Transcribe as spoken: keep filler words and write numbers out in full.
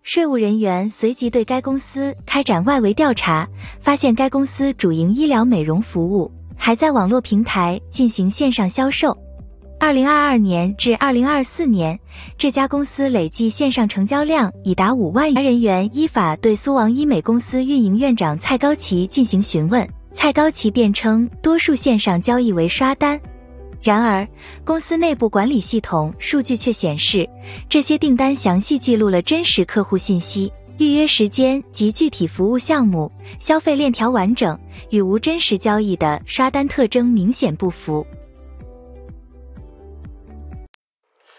税务人员随即对该公司开展外围调查，发现该公司主营医疗美容服务，还在网络平台进行线上销售。二零二二年至二零二四年，这家公司累计线上成交量已达五万元。人员依法对苏王医美公司运营院长蔡高奇进行询问，蔡高奇辩称多数线上交易为刷单。然而，公司内部管理系统数据却显示，这些订单详细记录了真实客户信息、预约时间及具体服务项目，消费链条完整，与无真实交易的刷单特征明显不符。